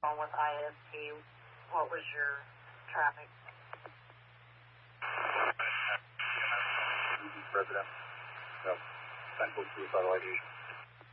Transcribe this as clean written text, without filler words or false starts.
with ISP. What was your traffic? Resident. No. Central suicidal ideation.